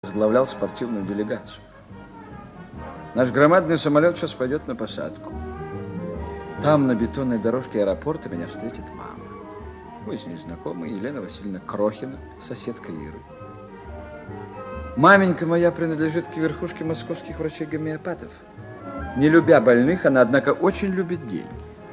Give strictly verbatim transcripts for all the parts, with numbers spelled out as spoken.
возглавлял спортивную делегацию. Наш громадный самолет сейчас пойдет на посадку. Там, на бетонной дорожке аэропорта, меня встретит мама. Мы с ней знакомы, Елена Васильевна Крохина, соседка Иры. Маменька моя принадлежит к верхушке московских врачей-гомеопатов. Не любя больных, она, однако, очень любит деньги.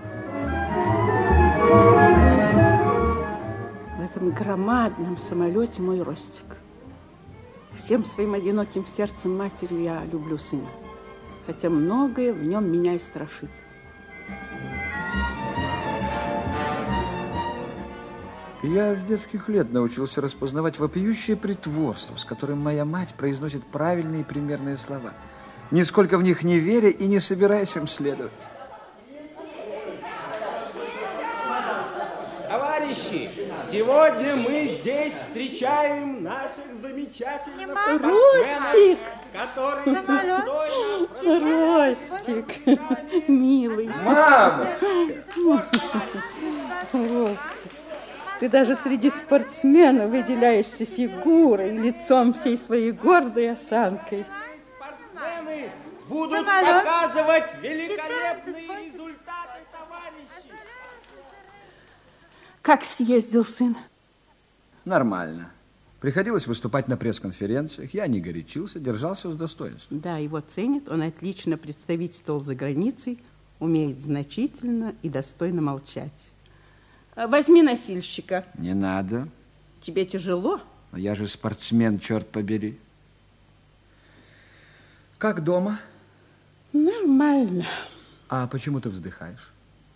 В этом громадном самолете мой Ростик. Всем своим одиноким сердцем матери я люблю сына, хотя многое в нем меня и страшит. Я с детских лет научился распознавать вопиющее притворство, с которым моя мать произносит правильные и примерные слова, нисколько в них не веря и не собираясь им следовать. Товарищи, сегодня мы здесь встречаем наших замечательных Ростик! которые Ростик, милый. Мама! Ростик, ты даже среди спортсменов выделяешься фигурой, лицом всей своей гордой осанкой. Спортсмены будут показывать великолепные результаты, товарищи. Как съездил сын? Нормально. Приходилось выступать на пресс-конференциях. Я не горячился, держался с достоинством. Да, его ценят, он отлично представительствовал за границей, умеет значительно и достойно молчать. Возьми носильщика. Не надо. Тебе тяжело? Но я же спортсмен, черт побери. Как дома? Нормально. А почему ты вздыхаешь?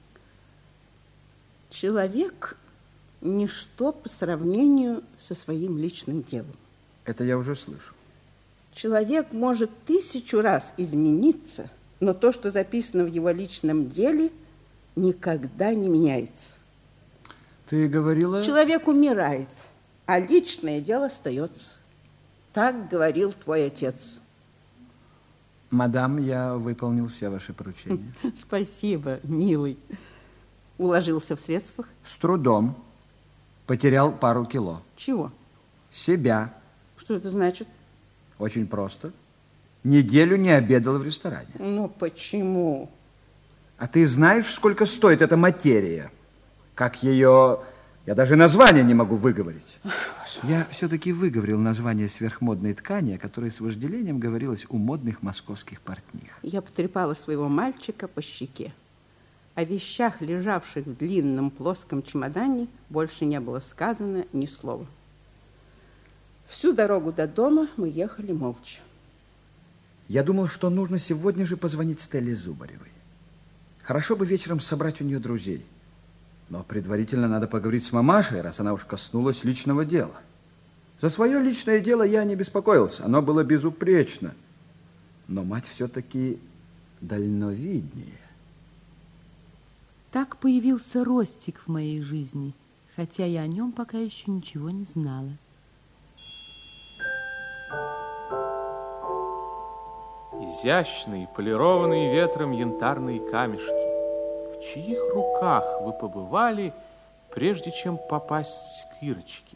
Человек – ничто по сравнению со своим личным делом. Это я уже слышу. Человек может тысячу раз измениться, но то, что записано в его личном деле, никогда не меняется. Ты говорила... Человек умирает, а личное дело остается. Так говорил твой отец. Мадам, я выполнил все ваши поручения. Спасибо, милый. Уложился в средствах? С трудом. Потерял пару кило. Чего? Себя. Что это значит? Очень просто. Неделю не обедал в ресторане. Ну, почему? А ты знаешь, сколько стоит эта материя? Как ее... Я даже название не могу выговорить. Я все-таки выговорил название сверхмодной ткани, о которой с вожделением говорилось у модных московских портних. Я потрепала своего мальчика по щеке. О вещах, лежавших в длинном плоском чемодане, больше не было сказано ни слова. Всю дорогу до дома мы ехали молча. Я думал, что нужно сегодня же позвонить Стелле Зубаревой. Хорошо бы вечером собрать у нее друзей. Но предварительно надо поговорить с мамашей, раз она уж коснулась личного дела. За свое личное дело я не беспокоился, оно было безупречно. Но мать все-таки дальновиднее. Так появился Ростик в моей жизни, хотя я о нем пока еще ничего не знала. Изящные, полированные ветром янтарные камешки. В чьих руках вы побывали, прежде чем попасть к Ирочке?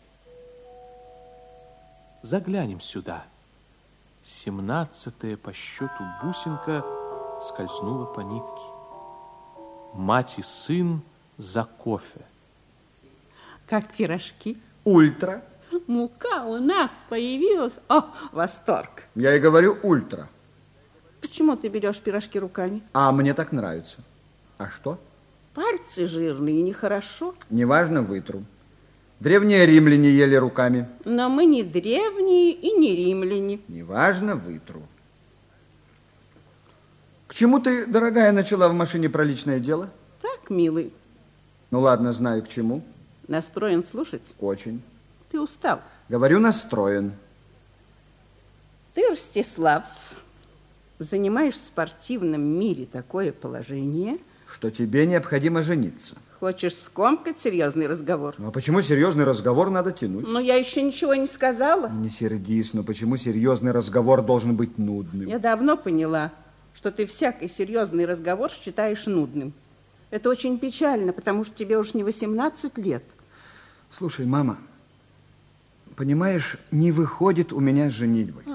Заглянем сюда. Семнадцатая по счету бусинка скользнула по нитке. Мать и сын за кофе. Как пирожки. Ультра. Мука у нас появилась. О, восторг. Я и говорю ультра. Почему ты берешь пирожки руками? А мне так нравится. А что? Пальцы жирные, нехорошо. Неважно, вытру. Древние римляне ели руками. Но мы не древние и не римляне. Неважно, вытру. К чему ты, дорогая, начала в машине про личное дело? Так, милый. Ну ладно, знаю к чему. Настроен слушать? Очень. Ты устал. Говорю, настроен. Ты, Ростислав, занимаешь в спортивном мире такое положение, что тебе необходимо жениться. Хочешь скомкать серьезный разговор? Ну, а почему серьезный разговор надо тянуть? Но я еще ничего не сказала. Не сердись, но почему серьезный разговор должен быть нудным? Я давно поняла, что ты всякий серьезный разговор считаешь нудным. Это очень печально, потому что тебе уж не восемнадцать лет. Слушай, мама, Понимаешь, не выходит у меня с женитьбой.